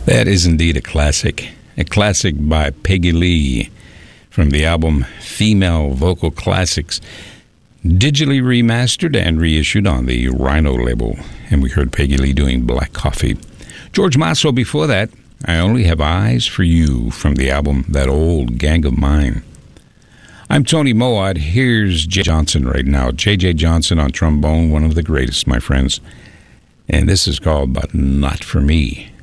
That is indeed a classic by Peggy Lee from the album Female Vocal Classics, digitally remastered and reissued on the Rhino label. And we heard Peggy Lee doing Black Coffee. George Masso before that, I Only Have Eyes for You from the album That Old Gang of Mine. I'm Tony Moad. Here's Jay Johnson right now. J.J. Johnson on trombone, one of the greatest, my friends. And this is called But Not For Me.